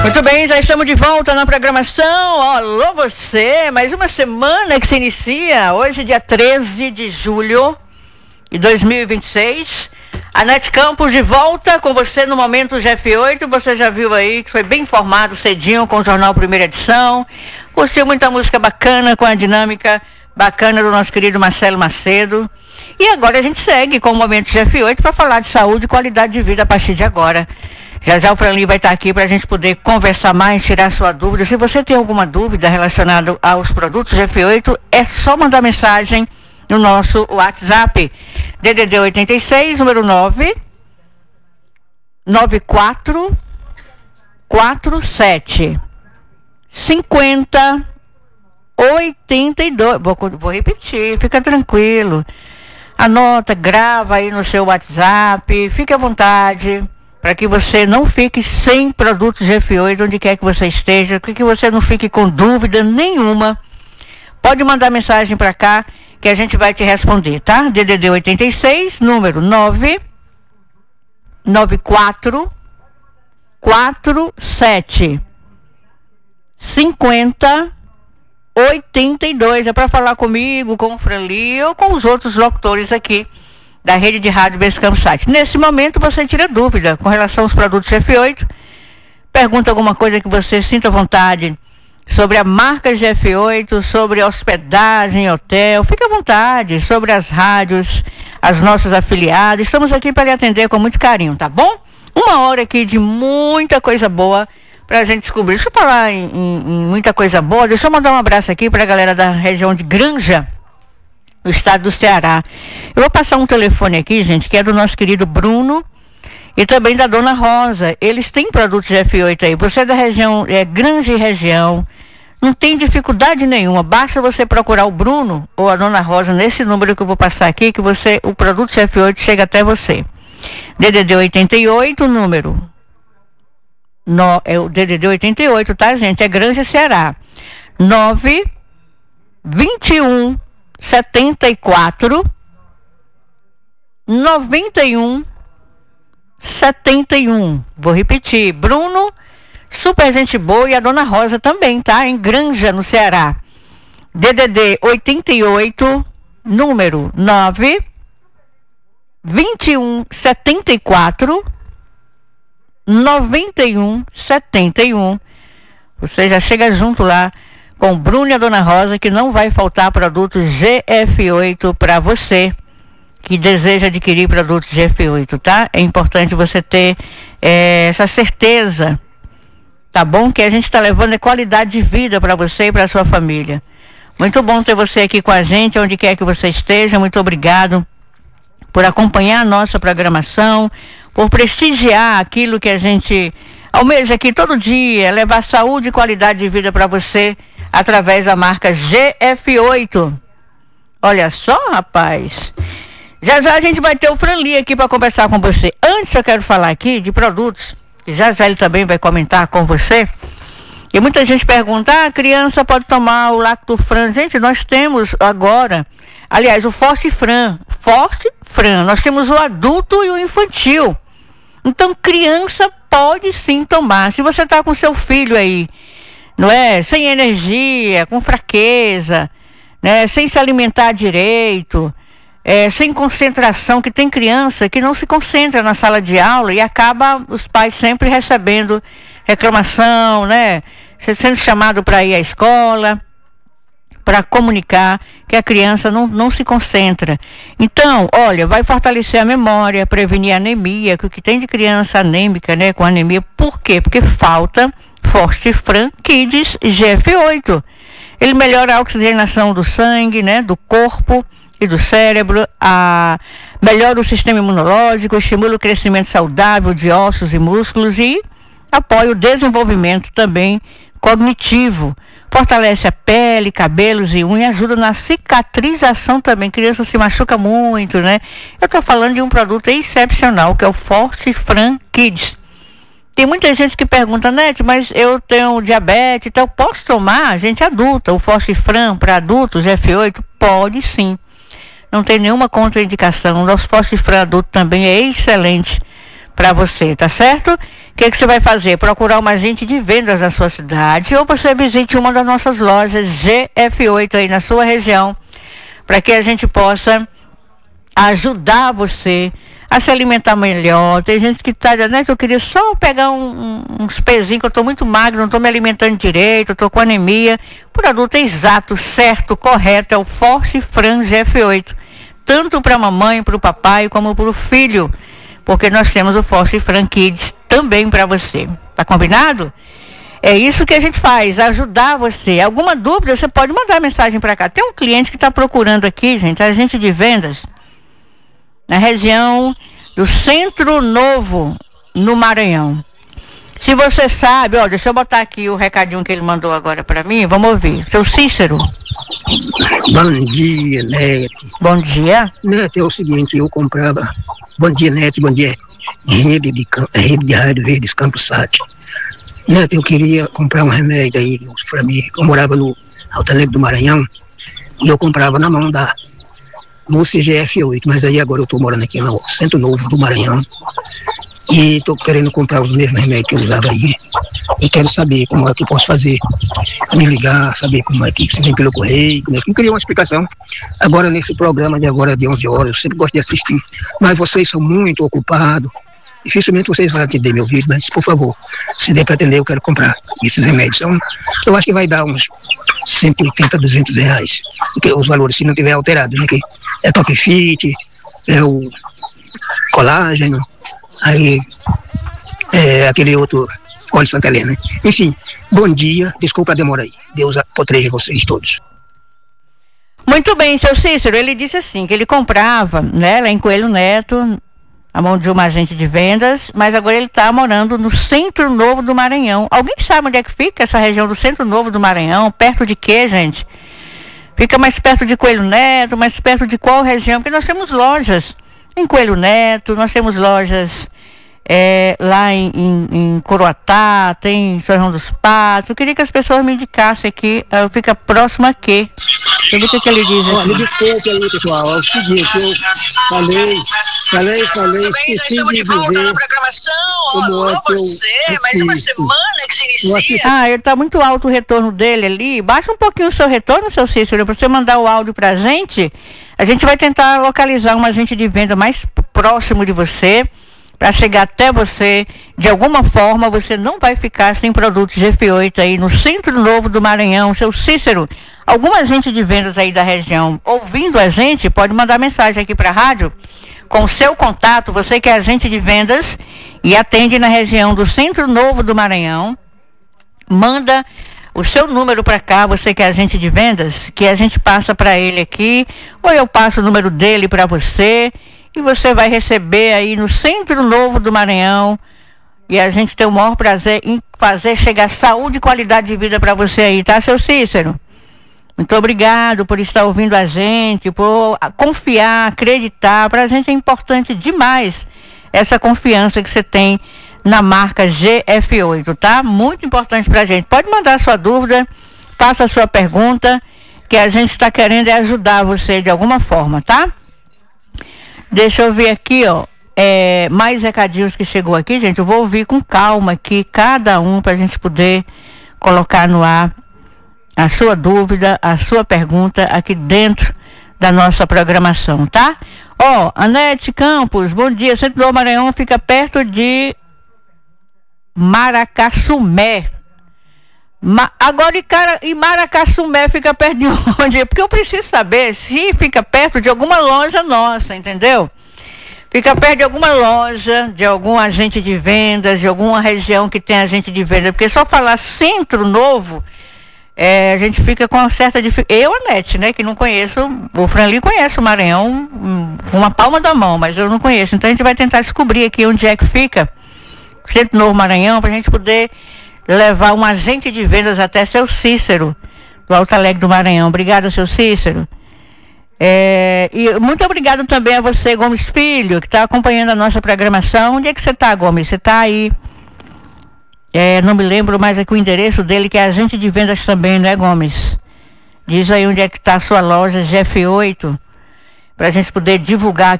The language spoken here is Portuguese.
Muito bem, já estamos de volta na programação. Alô você, mais uma semana que se inicia, hoje dia 13 de julho de 2026. A Net Campos de volta com você no Momento GF8. Você já viu aí que foi bem informado cedinho com o Jornal Primeira Edição. Curtiu muita música bacana com a dinâmica bacana do nosso querido Marcelo Macedo. E agora a gente segue com o Momento GF8 para falar de saúde e qualidade de vida a partir de agora. Já já o Franli vai estar aqui para a gente poder conversar mais, tirar sua dúvida. Se você tem alguma dúvida relacionada aos produtos GF8, é só mandar mensagem no nosso WhatsApp. DDD 86, número 9 94 47 50 82. Vou repetir, fica tranquilo. Anota, grava aí no seu WhatsApp, fique à vontade, para que você não fique sem produtos GF8, onde quer que você esteja, para que você não fique com dúvida nenhuma. Pode mandar mensagem para cá, que a gente vai te responder, tá? DDD 86, número 994 47 50 82. É para falar comigo, com o Franli ou com os outros locutores aqui da rede de rádio Basecamp Site. Nesse momento você tira dúvida com relação aos produtos GF8, pergunta alguma coisa que você sinta vontade sobre a marca GF8, sobre hospedagem, hotel, fique à vontade, sobre as rádios, as nossas afiliadas. Estamos aqui para lhe atender com muito carinho, tá bom? Uma hora aqui de muita coisa boa para a gente descobrir. Deixa eu falar em muita coisa boa, deixa eu mandar um abraço aqui para a galera da região de Granja, no estado do Ceará. Eu vou passar um telefone aqui, gente, que é do nosso querido Bruno e também da Dona Rosa. Eles têm produtos GF8 aí. Você é da região, Granja e região, não tem dificuldade nenhuma. Basta você procurar o Bruno ou a Dona Rosa nesse número que eu vou passar aqui, que o produto GF8 chega até você. DDD 88, número. É o DDD 88, tá, gente? É Granja, Ceará. 9 21 74 91 71. Vou repetir. Bruno, super gente boa, e a Dona Rosa também, tá? Em Granja, no Ceará. DDD 88, número 9 21 74 91 71. Você já chega junto lá com o Bruno e a Dona Rosa, que não vai faltar produtos GF8 para você que deseja adquirir produtos GF8, tá? É importante você ter essa certeza, tá bom? Que a gente está levando qualidade de vida para você e para sua família. Muito bom ter você aqui com a gente, onde quer que você esteja. Muito obrigado por acompanhar a nossa programação, por prestigiar aquilo que a gente almeja aqui todo dia, levar saúde e qualidade de vida para você através da marca GF8. Olha só, rapaz. Já já a gente vai ter o Franli aqui para conversar com você. Antes eu quero falar aqui de produtos, que já já ele também vai comentar com você. E muita gente pergunta, a criança pode tomar o Lactofran? Gente, nós temos agora, aliás, o Forte Fran. Nós temos o adulto e o infantil. Então, criança pode sim tomar. Se você está com seu filho aí, não é? Sem energia, com fraqueza, né? Sem se alimentar direito, sem concentração, que tem criança que não se concentra na sala de aula e acaba os pais sempre recebendo reclamação, né? Sendo chamado para ir à escola, para comunicar que a criança não se concentra. Então, olha, vai fortalecer a memória, prevenir a anemia, que o que tem de criança anêmica, né, com anemia. Por quê? Porque falta Forte Fran Kids GF8. Ele melhora a oxigenação do sangue, né, do corpo e do cérebro, melhora o sistema imunológico, estimula o crescimento saudável de ossos e músculos e apoia o desenvolvimento também cognitivo. Fortalece a pele, cabelos e unhas, ajuda na cicatrização também. Criança se machuca muito, né? Eu estou falando de um produto excepcional, que é o Forte Fran Kids. Tem muita gente que pergunta, Nete, mas eu tenho diabetes, então eu posso tomar? Gente adulta, o Forte Fran para adultos, F8? Pode sim. Não tem nenhuma contraindicação. O nosso Forte Fran adulto também é excelente para você, tá certo? O que você vai fazer? Procurar uma agente de vendas na sua cidade ou você visite uma das nossas lojas GF8 aí na sua região, para que a gente possa ajudar você a se alimentar melhor. Tem gente que tá dizendo, né, que eu queria só pegar uns pezinhos, que eu estou muito magro, não estou me alimentando direito, estou com anemia. O produto é exato, certo, correto, é o Forte Fran GF8. Tanto para a mamãe, para o papai, como para o filho. Porque nós temos o Forte Fran Kids também para você. Tá combinado? É isso que a gente faz, ajudar você. Alguma dúvida, você pode mandar mensagem para cá. Tem um cliente que está procurando aqui, gente, agente de vendas, na região do Centro Novo, no Maranhão. Se você sabe, ó, deixa eu botar aqui o recadinho que ele mandou agora para mim, vamos ouvir. Seu Cícero. Bom dia, Nete. Bom dia. Nete, é o seguinte, eu comprava... Bom dia, Nete, bom dia. Rede de Rádio Verdes Campos Sat. Nete, eu queria comprar um remédio aí para mim. Eu morava no Alto Alegre do Maranhão e eu comprava na mão da moça GF8, mas aí agora eu estou morando aqui no Centro Novo do Maranhão e estou querendo comprar os mesmos remédios que eu usava aí e quero saber como é que eu posso fazer, me ligar, saber como é que você vem pelo correio, como é que eu queria uma explicação agora nesse programa de agora de 11 horas, eu sempre gosto de assistir, mas vocês são muito ocupados, dificilmente vocês vão atender meu vídeo, mas por favor, se der para atender eu quero comprar esses remédios, então, eu acho que vai dar uns 180, 200 reais, porque os valores se não tiver alterado, né, que é Top Fit, é o colágeno, aí é aquele outro óleo Santa Helena. Enfim, bom dia, desculpa a demora aí. Deus proteja vocês todos. Muito bem, seu Cícero, ele disse assim, que ele comprava, né, lá em Coelho Neto, a mão de uma agente de vendas, mas agora ele está morando no Centro Novo do Maranhão. Alguém sabe onde é que fica essa região do Centro Novo do Maranhão? Perto de quê, gente? Fica mais perto de Coelho Neto, mais perto de qual região? Porque nós temos lojas em Coelho Neto, nós temos lojas lá em Coroatá, tem São João dos Patos. Eu queria que as pessoas me indicassem aqui, fica próximo a quê? Deixa eu ver o que ele diz aqui. Olha, desculpe aí, pessoal, é o seguinte, eu falei, Nós estamos de volta na programação, alô você, mais uma semana que se inicia. Ele tá muito alto o retorno dele ali, baixa um pouquinho o seu retorno, seu Cícero, para você mandar o áudio pra gente, a gente vai tentar localizar um agente de venda mais próximo de você, para chegar até você, de alguma forma, você não vai ficar sem produtos GF8 aí no Centro Novo do Maranhão. Seu Cícero, alguma agente de vendas aí da região ouvindo a gente, pode mandar mensagem aqui para a rádio, com o seu contato, você que é agente de vendas e atende na região do Centro Novo do Maranhão, manda o seu número para cá, você que é agente de vendas, que a gente passa para ele aqui, ou eu passo o número dele para você, e você vai receber aí no Centro Novo do Maranhão, e a gente tem o maior prazer em fazer chegar saúde e qualidade de vida para você aí, tá, seu Cícero? Muito obrigado por estar ouvindo a gente, por confiar, acreditar. Para a gente é importante demais essa confiança que você tem na marca GF8, tá? Muito importante para a gente. Pode mandar sua dúvida, faça a sua pergunta, que a gente está querendo ajudar você de alguma forma, tá? Deixa eu ver aqui, ó, mais recadinhos que chegou aqui, gente. Eu vou ouvir com calma aqui, cada um, para a gente poder colocar no ar a sua dúvida, a sua pergunta aqui dentro da nossa programação, tá? Anete Campos, bom dia. Centro do Maranhão fica perto de Maracassumé. Agora e Maracassumé fica perto de onde? Porque eu preciso saber se fica perto de alguma loja nossa, entendeu? Fica perto de alguma loja, de algum agente de vendas, de alguma região que tem agente de vendas. Porque só falar Centro Novo, a gente fica com uma certa dificuldade. Eu, Anete, né, que não conheço, o Franli conhece o Maranhão com uma palma da mão, mas eu não conheço. Então a gente vai tentar descobrir aqui onde é que fica Centro Novo Maranhão, para a gente poder levar um agente de vendas até seu Cícero, do Alto Alegre do Maranhão. Obrigada, seu Cícero. E muito obrigado também a você, Gomes Filho, que está acompanhando a nossa programação. Onde é que você está, Gomes? Você está aí? Não me lembro mais aqui o endereço dele, que é agente de vendas também, não é, Gomes? Diz aí onde é que está a sua loja GF8, para a gente poder divulgar aqui